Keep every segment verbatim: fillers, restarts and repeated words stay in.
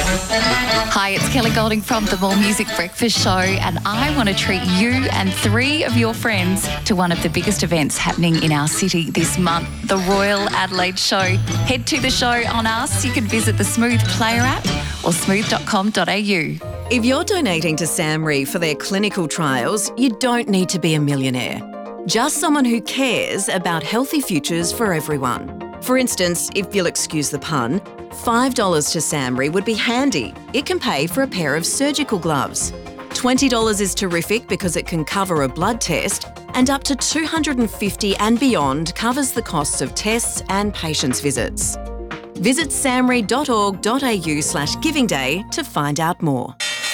Hi, it's Kelly Golding from the More Music Breakfast Show, and I want to treat you and three of your friends to one of the biggest events happening in our city this month, the Royal Adelaide Show. Head to the show on us. You can visit the Smooth Player app or smooth dot com dot a u. If you're donating to SAMRI for their clinical trials, you don't need to be a millionaire. Just someone who cares about healthy futures for everyone. For instance, if you'll excuse the pun, five dollars to SAMRI would be handy. It can pay for a pair of surgical gloves. twenty dollars is terrific because it can cover a blood test, and up to two hundred fifty dollars and beyond covers the costs of tests and patients' visits. Visit samri dot org dot a u slash giving day to find out more.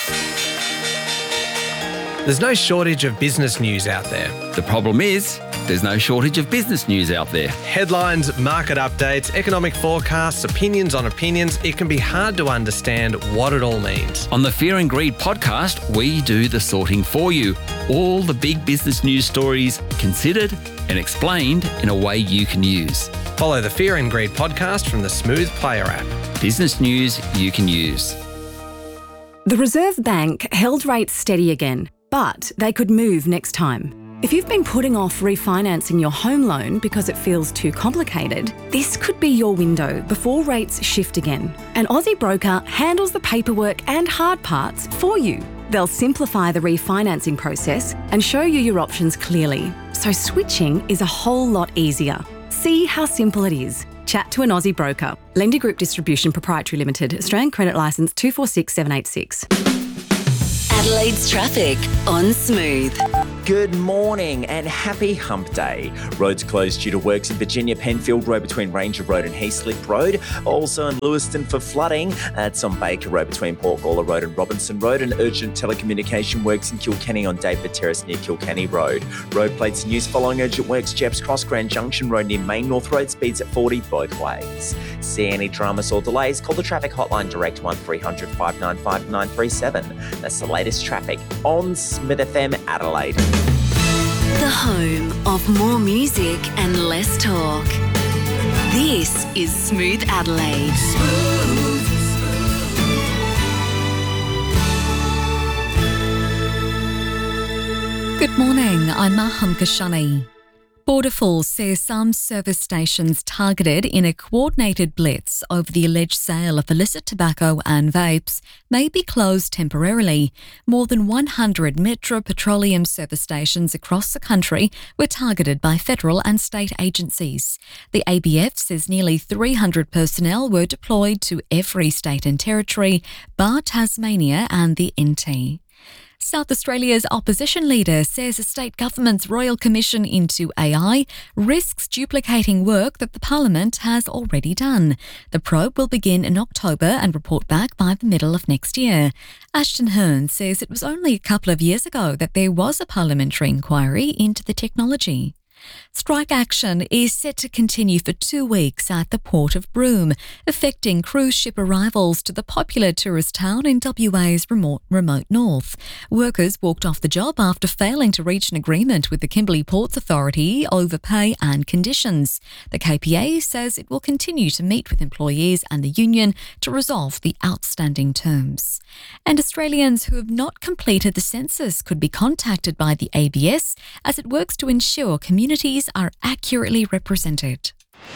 There's no shortage of business news out there. The problem is, there's no shortage of business news out there. Headlines, market updates, economic forecasts, opinions on opinions. It can be hard to understand what it all means. On the Fear and Greed podcast, we do the sorting for you. All the big business news stories considered and explained in a way you can use. Follow the Fear and Greed podcast from the Smooth Player app. Business news you can use. The Reserve Bank held rates steady again, but they could move next time. If you've been putting off refinancing your home loan because it feels too complicated, this could be your window before rates shift again. An Aussie broker handles the paperwork and hard parts for you. They'll simplify the refinancing process and show you your options clearly, so switching is a whole lot easier. See how simple it is. Chat to an Aussie broker. Lendi Group Distribution Proprietary Limited, Australian Credit Licence two four six seven eight six. Adelaide's traffic on Smooth. Good morning and happy hump day. Roads closed due to works in Virginia Penfield Road between Ranger Road and Heathslip Road. Also in Lewiston for flooding. It's on Baker Road between Port Gawler Road and Robinson Road, and urgent telecommunication works in Kilkenny on David Terrace near Kilkenny Road. Road plates in use following urgent works Jepps Cross Grand Junction Road near Main North Road, speeds at forty both ways. See any dramas or delays? Call the traffic hotline direct one three hundred five nine five nine three seven. That's the latest traffic on Smith F M Adelaide. The home of more music and less talk. This is Smooth Adelaide. Smooth. Good morning, I'm Maham Kashani. Border Force says some service stations targeted in a coordinated blitz over the alleged sale of illicit tobacco and vapes may be closed temporarily. More than one hundred Metro Petroleum service stations across the country were targeted by federal and state agencies. The A B F says nearly three hundred personnel were deployed to every state and territory, bar Tasmania and the N T. South Australia's opposition leader says the state government's Royal Commission into A I risks duplicating work that the Parliament has already done. The probe will begin in October and report back by the middle of next year. Ashton Hearn says it was only a couple of years ago that there was a parliamentary inquiry into the technology. Strike action is set to continue for two weeks at the Port of Broome, affecting cruise ship arrivals to the popular tourist town in W A's remote, remote north. Workers walked off the job after failing to reach an agreement with the Kimberley Ports Authority over pay and conditions. The K P A says it will continue to meet with employees and the union to resolve the outstanding terms. And Australians who have not completed the census could be contacted by the A B S as it works to ensure communities are accurately represented.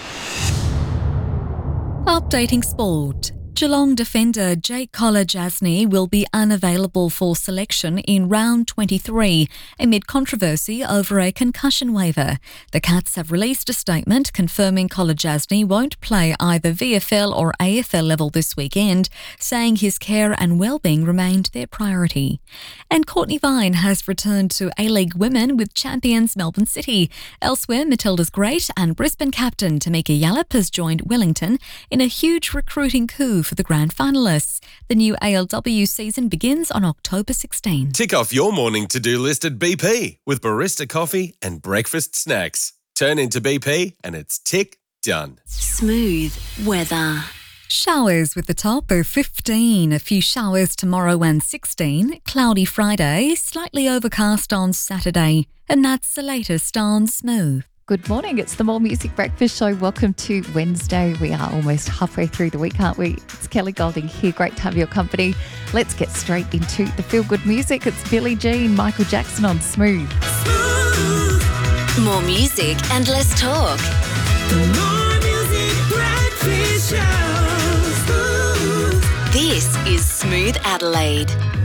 Updating sport. Geelong defender Jake Kolodjasny will be unavailable for selection in round twenty-three amid controversy over a concussion waiver. The Cats have released a statement confirming Kolodjasny won't play either V F L or A F L level this weekend, saying his care and well-being remained their priority. And Courtney Vine has returned to A-League Women with champions Melbourne City. Elsewhere, Matilda's great and Brisbane captain Tamika Yallop has joined Wellington in a huge recruiting coup for the grand finalists. The new A L W season begins on October sixteenth. Tick off your morning to-do list at B P with barista coffee and breakfast snacks. Turn into B P and it's tick done. Smooth weather. Showers with the top of fifteen, a few showers tomorrow and sixteen, cloudy Friday, slightly overcast on Saturday, and that's the latest on Smooth. Good morning. It's the More Music Breakfast Show. Welcome to Wednesday. We are almost halfway through the week, aren't we? It's Kelly Golding here. Great to have your company. Let's get straight into the feel-good music. It's Billie Jean, Michael Jackson on Smooth. Smooth. More music and less talk. The More Music Breakfast Show. Smooth. This is Smooth Adelaide.